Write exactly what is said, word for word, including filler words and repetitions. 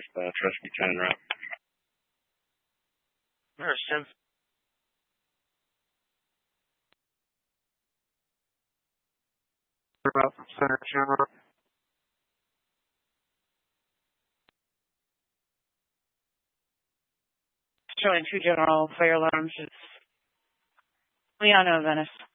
uh, Trust Buchanan route. There's Tim. About from Center General. Showing two general fire alarms. It's Leon of Venice.